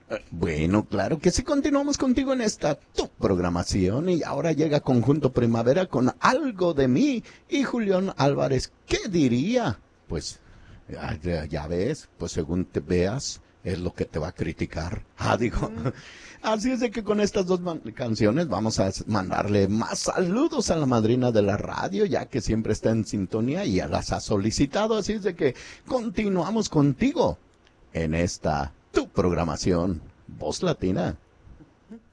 Bueno, claro que sí, continuamos contigo en esta tu programación y ahora llega Conjunto Primavera con Algo de mí y Julián Álvarez, ¿qué diría? Pues ya ves, pues según te veas es lo que te va a criticar. Digo, así es de que con estas dos canciones vamos a mandarle más saludos a la madrina de la radio, ya que siempre está en sintonía y ya las ha solicitado, así es de que continuamos contigo en esta tu programación, Voz Latina.